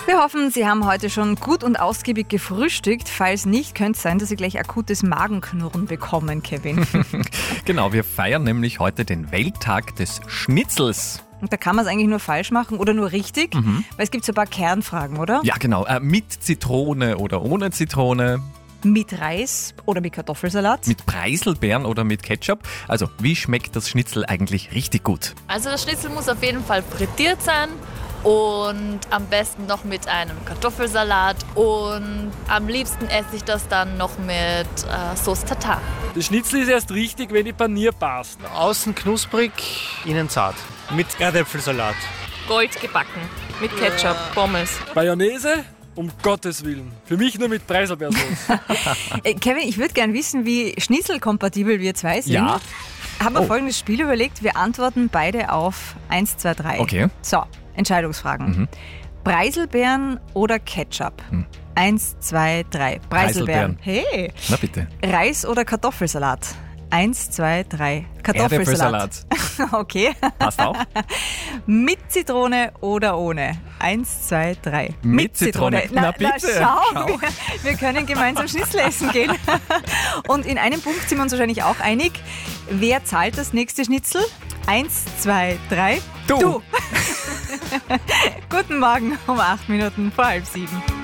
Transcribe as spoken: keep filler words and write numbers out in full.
Wir hoffen, Sie haben heute schon gut und ausgiebig gefrühstückt. Falls nicht, könnte es sein, dass Sie gleich akutes Magenknurren bekommen, Kevin. Genau, wir feiern nämlich heute den Welttag des Schnitzels. Und da kann man es eigentlich nur falsch machen oder nur richtig, mhm. weil es gibt so ein paar Kernfragen, oder? Ja, genau. Äh, mit Zitrone oder ohne Zitrone. Mit Reis oder mit Kartoffelsalat? Mit Preiselbeeren oder mit Ketchup. Also, wie schmeckt das Schnitzel eigentlich richtig gut? Also das Schnitzel muss auf jeden Fall frittiert sein und am besten noch mit einem Kartoffelsalat und am liebsten esse ich das dann noch mit äh, Sauce Tartare. Das Schnitzel ist erst richtig, wenn die Panier passt. Außen knusprig, innen zart. Mit Erdäpfelsalat. Gold gebacken. Mit Ketchup, Pommes. Mayonnaise? Um Gottes Willen. Für mich nur mit Preiselbeersauce. äh, Kevin, ich würde gerne wissen, wie schnitzelkompatibel wir zwei sind. Ja. Haben wir Oh. folgendes Spiel überlegt. Wir antworten beide auf eins, zwei, drei. Okay. So, Entscheidungsfragen. Mhm. Preiselbeeren oder Ketchup? Hm. Eins, zwei, drei. Preiselbeeren. Hey. Na bitte. Reis oder Kartoffelsalat? Eins, zwei, drei. Kartoffelsalat. Erdäpfelsalat. Okay. Passt auch. Mit Zitrone oder ohne? Eins, zwei, drei. Mit Zitrone. Na, Na bitte. Na, schau, Schau. Wir, wir können gemeinsam Schnitzel essen gehen. Und in einem Punkt sind wir uns wahrscheinlich auch einig. Wer zahlt das nächste Schnitzel? Eins, zwei, drei. Du. Du. Guten Morgen um acht Minuten vor halb sieben.